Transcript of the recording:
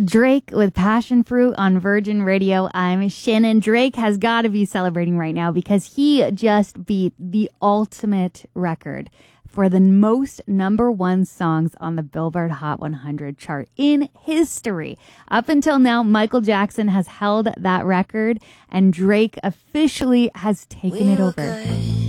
Drake with Passion Fruit on Virgin Radio. I'm Shannon. Drake has got to be celebrating right now because he just beat the ultimate record for the most #1 songs on the Billboard Hot 100 chart in history. Up until now, Michael Jackson has held that record, and Drake officially has taken it over.